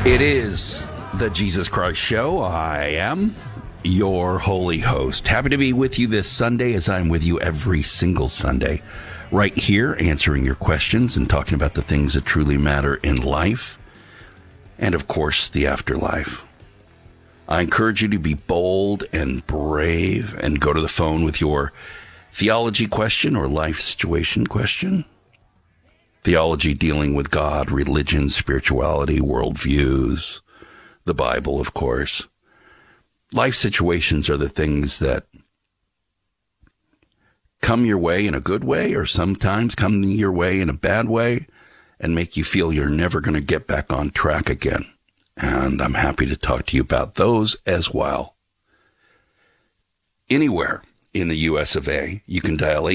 It is the Jesus Christ Show. I am your holy host. Happy to be with you this Sunday, as I'm with you every single Sunday, right here, answering your questions and talking about the things that truly matter in life, and of course, the afterlife. I encourage you to be bold and brave and go to the phone with your theology question or life situation question. Theology dealing with God, religion, spirituality, worldviews, the Bible, of course. Life situations are the things that come your way in a good way or sometimes come your way in a bad way and make you feel you're never going to get back on track again. And I'm happy to talk to you about those as well. Anywhere in the U.S. of A., you can dial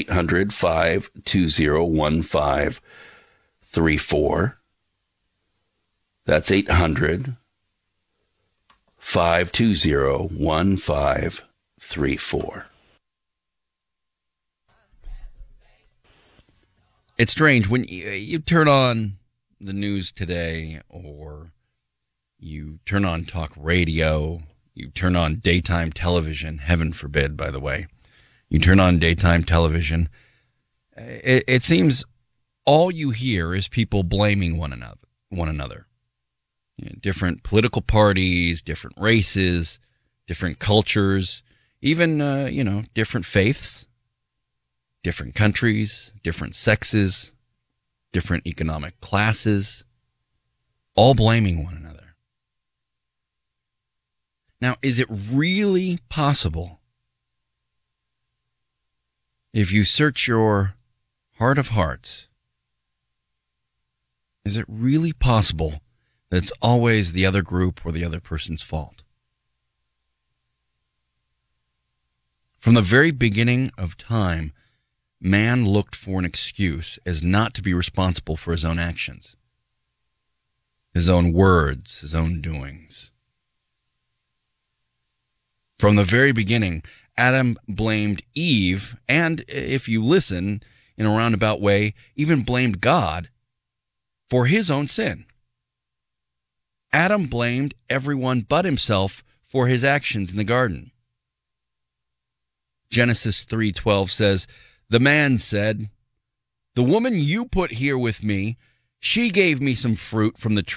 800-520-1534. That's 800-520-1534. It's strange when you turn on the news today, or you turn on talk radio, you turn on daytime television, heaven forbid, by the way. You turn on daytime television, it seems all you hear is people blaming one another. You know, different political parties, different races, different cultures, even, different faiths, different countries, different sexes, different economic classes, all blaming one another. Now, is it really possible, if you search your heart of hearts, is it really possible that it's always the other group or the other person's fault? From the very beginning of time, man looked for an excuse as not to be responsible for his own actions, his own words, his own doings. From the very beginning, Adam blamed Eve, and if you listen in a roundabout way, even blamed God for his own sin. Adam blamed everyone but himself for his actions in the garden. Genesis 3:12 says, "The man said, 'The woman you put here with me, she gave me some fruit from the tree